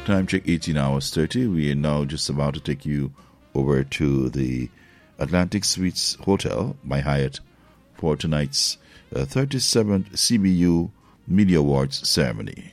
Time check 18 hours 30. We are now just about to take you over to the Atlantic Suites Hotel by Hyatt for tonight's 37th CBU Media Awards ceremony.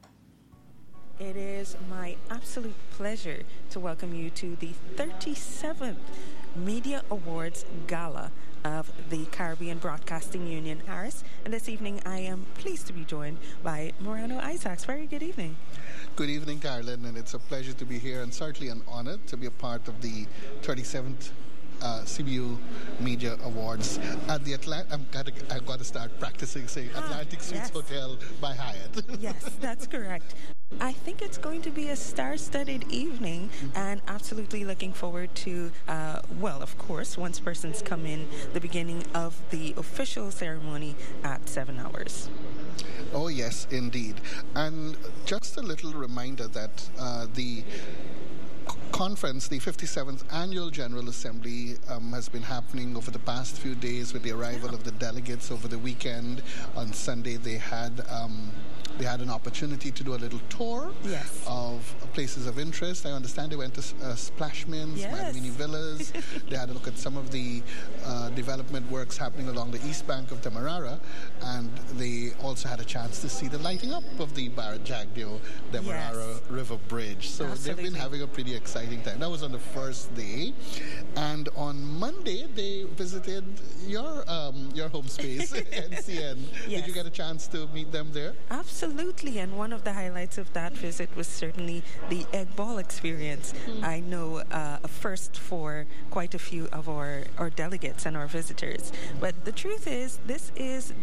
It is my absolute pleasure to welcome you to the 37th Media Awards Gala of the Caribbean Broadcasting Union, Harris. And this evening I am pleased to be joined by Morano Isaacs. Very good evening. Good evening, Carolyn, and it's a pleasure to be here and certainly an honor to be a part of the 37th CBU Media Awards at the I've got to start practicing saying Atlantic Suites Hotel by Hyatt. Yes, that's correct. I think it's going to be a star-studded evening, and absolutely looking forward to, of course, once persons come in, the beginning of the official ceremony at 7 hours. Oh, yes, indeed. And just a little reminder that the conference, the 57th Annual General Assembly, has been happening over the past few days with the arrival of the delegates over the weekend. On Sunday, they had an opportunity to do a little tour of places of interest. I understand they went to Splashmans, Madamini Villas. They had a look at some of the development works happening along the east bank of Demerara, and they also had a chance to see the lighting up of the Barrett Jagdeo Demerara River Bridge. So they've been having a pretty exciting time. That was on the first day, and on Monday they visited your home space, NCN. Did you get a chance to meet them there? Absolutely, and one of the highlights of that visit was certainly the egg ball experience. I know a first for quite a few of our delegates and our visitors. But the truth is, this is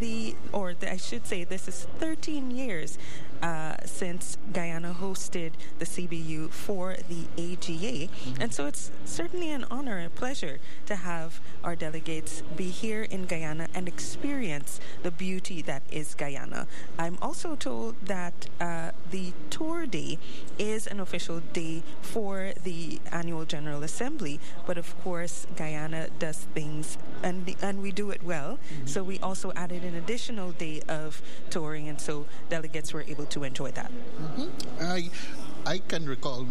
this is 13 years since Guyana hosted the CBU for the AGA. And so it's certainly an honor, a pleasure to have our delegates be here in Guyana and experience the beauty that is Guyana. I'm also told that the tour day is an official day for the Annual General Assembly, but of course Guyana does things and we do it well. So we also added an additional day of touring, and so delegates were able to enjoy that. I can recall